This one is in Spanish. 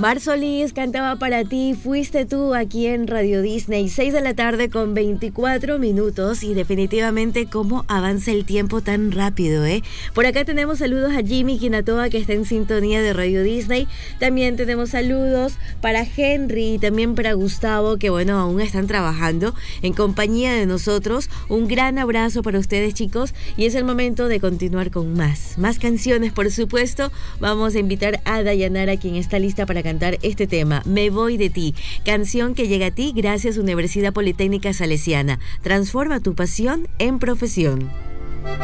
Omar Solís cantaba para ti, fuiste tú, aquí en Radio Disney, 6 de la tarde con 24 minutos y definitivamente cómo avanza el tiempo tan rápido, ¿eh? Por acá tenemos saludos a Jimmy Quinatoa, que está en sintonía de Radio Disney. También tenemos saludos para Henry y también para Gustavo, que bueno, aún están trabajando en compañía de nosotros. Un gran abrazo para ustedes, chicos, y es el momento de continuar con más canciones, por supuesto. Vamos a invitar a Dayanara, quien está lista para cantar este tema, Me voy de ti, canción que llega a ti gracias a Universidad Politécnica Salesiana. Transforma tu pasión en profesión.